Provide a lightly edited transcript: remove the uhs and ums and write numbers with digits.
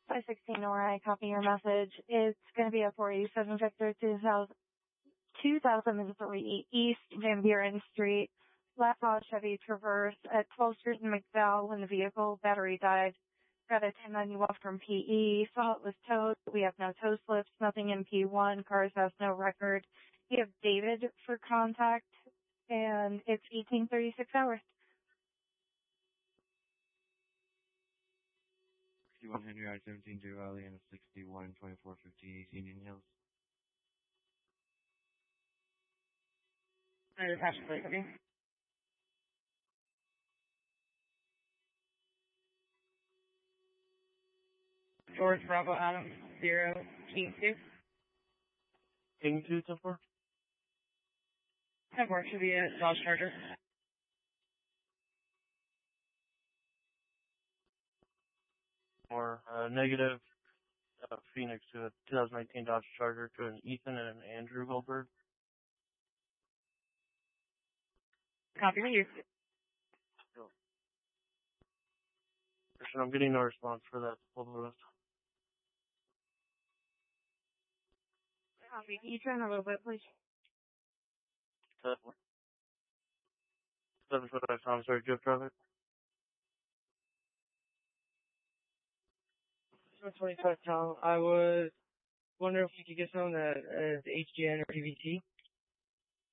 516 Nora, I copy your message. It's going to be a 487 Victor 2003 East Van Buren Street, left saw Chevy Traverse at 12th Street in McDowell when the vehicle battery died. Got a 1091 from PE, saw it was towed. We have no tow slips, nothing in P1, cars has no record. We have David for contact, and it's 1836 hours. 61 Henry I-17 J Valley and 61 2450 East Union Hills. Absolutely. George Bravo Adam 0 King 2. King 2 so far? That works. Should be a Dodge Charger. Or negative Phoenix to a 2019 Dodge Charger to an Ethan and an Andrew Goldberg. Copy you. I'm getting no response for that. Copy. Can you turn a little bit, please? 7-foot I'm sorry, Jeff traffic. 25 Tom. I was wondering if you could get some of the HGN or PVT.